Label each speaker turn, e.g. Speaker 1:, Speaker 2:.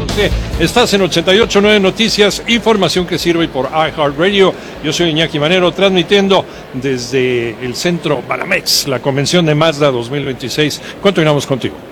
Speaker 1: 11. Estás en 88.9 Noticias, información que sirve por iHeartRadio. Yo soy Iñaki Manero, transmitiendo desde el centro Banamex, la convención de Mazda 2026. ¿Cuánto iremos contigo?